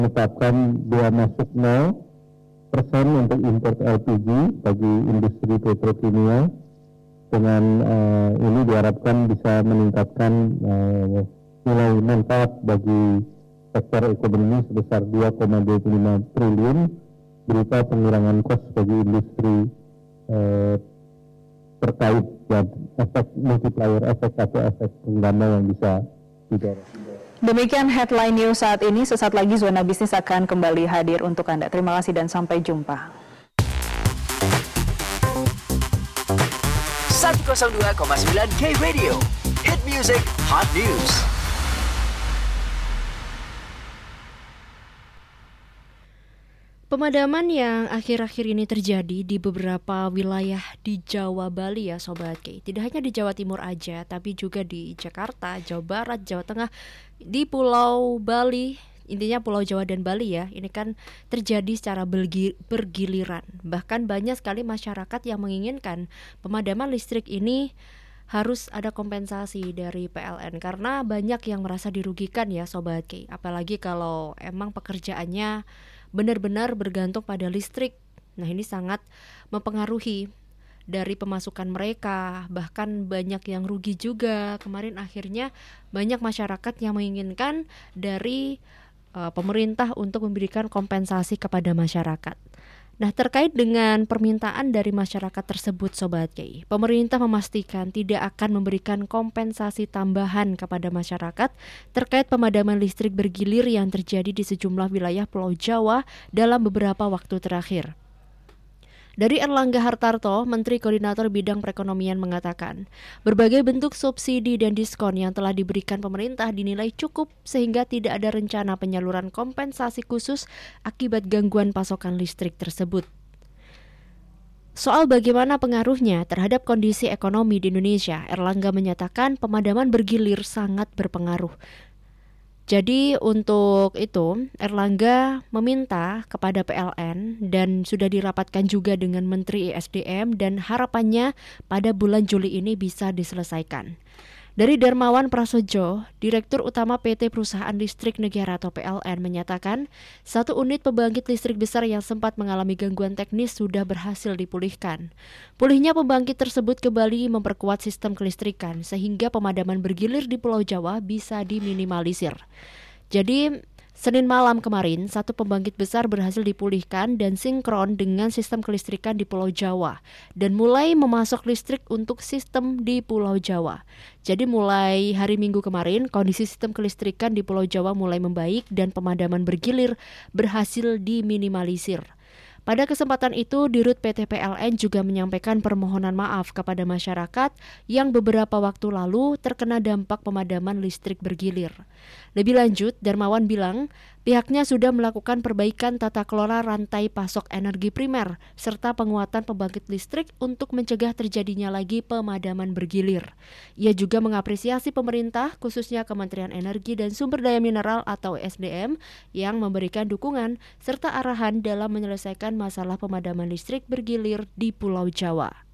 menetapkan bea masuk 0% untuk import LPG bagi industri petrokimia. Dengan ini diharapkan bisa meningkatkan nilai manfaat bagi sektor ekonomi sebesar 2,25 triliun berupa pengurangan kos bagi industri terkait dan efek multiplier efek atau efek pengganda yang bisa didorong. Demikian headline news saat ini. Sesaat lagi Zona Bisnis akan kembali hadir untuk Anda. Terima kasih dan sampai jumpa. 102,9 K Radio, Hit Music, Hot News. Pemadaman yang akhir-akhir ini terjadi di beberapa wilayah di Jawa Bali ya Sobat K. Tidak hanya di Jawa Timur aja, tapi juga di Jakarta, Jawa Barat, Jawa Tengah, di Pulau Bali, intinya Pulau Jawa dan Bali ya. Ini kan terjadi secara bergiliran. Bahkan banyak sekali masyarakat yang menginginkan pemadaman listrik ini harus ada kompensasi dari PLN karena banyak yang merasa dirugikan ya Sobat K. Apalagi kalau emang pekerjaannya benar-benar bergantung pada listrik. Nah, ini sangat mempengaruhi dari pemasukan mereka, bahkan banyak yang rugi juga. Kemarin akhirnya banyak masyarakat yang menginginkan dari pemerintah untuk memberikan kompensasi kepada masyarakat. Nah, terkait dengan permintaan dari masyarakat tersebut Sobat KI, pemerintah memastikan tidak akan memberikan kompensasi tambahan kepada masyarakat terkait pemadaman listrik bergilir yang terjadi di sejumlah wilayah Pulau Jawa dalam beberapa waktu terakhir. Dari Erlangga Hartarto, Menteri Koordinator Bidang Perekonomian mengatakan, berbagai bentuk subsidi dan diskon yang telah diberikan pemerintah dinilai cukup sehingga tidak ada rencana penyaluran kompensasi khusus akibat gangguan pasokan listrik tersebut. Soal bagaimana pengaruhnya terhadap kondisi ekonomi di Indonesia, Erlangga menyatakan pemadaman bergilir sangat berpengaruh. Jadi untuk itu Erlangga meminta kepada PLN dan sudah dirapatkan juga dengan Menteri ESDM dan harapannya pada bulan Juli ini bisa diselesaikan. Dari Darmawan Prasojo, Direktur Utama PT Perusahaan Listrik Negara atau PLN menyatakan, satu unit pembangkit listrik besar yang sempat mengalami gangguan teknis sudah berhasil dipulihkan. Pulihnya pembangkit tersebut kembali memperkuat sistem kelistrikan sehingga pemadaman bergilir di Pulau Jawa bisa diminimalisir. Jadi, Senin malam kemarin, satu pembangkit besar berhasil dipulihkan dan sinkron dengan sistem kelistrikan di Pulau Jawa dan mulai memasok listrik untuk sistem di Pulau Jawa. Jadi mulai hari Minggu kemarin, kondisi sistem kelistrikan di Pulau Jawa mulai membaik dan pemadaman bergilir berhasil diminimalisir. Pada kesempatan itu, Dirut PT PLN juga menyampaikan permohonan maaf kepada masyarakat yang beberapa waktu lalu terkena dampak pemadaman listrik bergilir. Lebih lanjut, Darmawan bilang, pihaknya sudah melakukan perbaikan tata kelola rantai pasok energi primer serta penguatan pembangkit listrik untuk mencegah terjadinya lagi pemadaman bergilir. Ia juga mengapresiasi pemerintah, khususnya Kementerian Energi dan Sumber Daya Mineral atau SDM, yang memberikan dukungan serta arahan dalam menyelesaikan masalah pemadaman listrik bergilir di Pulau Jawa.